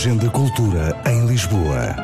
Agenda Cultura em Lisboa.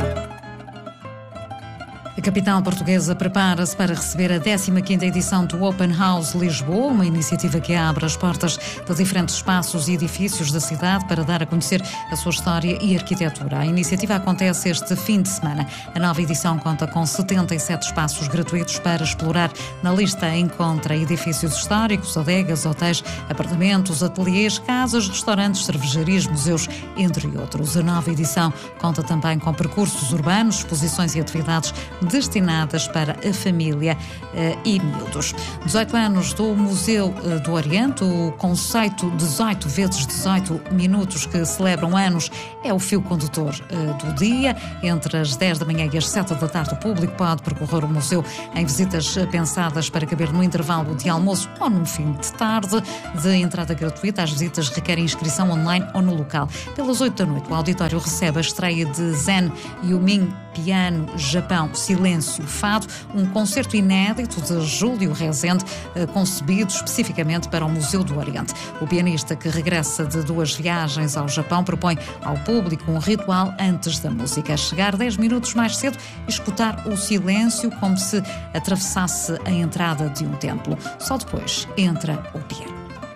A capital portuguesa prepara-se para receber a 15ª edição do Open House Lisboa, uma iniciativa que abre as portas de diferentes espaços e edifícios da cidade para dar a conhecer a sua história e arquitetura. A iniciativa acontece este fim de semana. A nova edição conta com 77 espaços gratuitos para explorar. Na lista encontra edifícios históricos, adegas, hotéis, apartamentos, ateliês, casas, restaurantes, cervejarias, museus, entre outros. A nova edição conta também com percursos urbanos, exposições e atividades destinadas para a família e miúdos. 18 anos do Museu do Oriente, o conceito 18 vezes 18 minutos que celebram anos é o fio condutor do dia. Entre as 10 da manhã e as 7 da tarde o público pode percorrer o museu em visitas pensadas para caber no intervalo de almoço ou no fim de tarde. De entrada gratuita, as visitas requerem inscrição online ou no local. Pelas 8 da noite, o auditório recebe a estreia de Zen Yumin, Piano, Japão, Silêncio, Fado, um concerto inédito de Júlio Rezende, concebido especificamente para o Museu do Oriente. O pianista, que regressa de 2 viagens ao Japão, propõe ao público um ritual antes da música. Chegar 10 minutos mais cedo e escutar o silêncio como se atravessasse a entrada de um templo. Só depois entra o piano.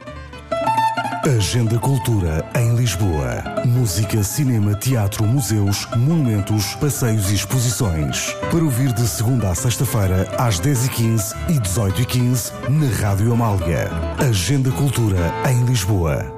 Agenda Cultura em Lisboa. Música, cinema, teatro, museus, monumentos, passeios e exposições. Para ouvir de segunda a sexta-feira, às 10h15 e 18h15, na Rádio Amália. Agenda Cultura em Lisboa.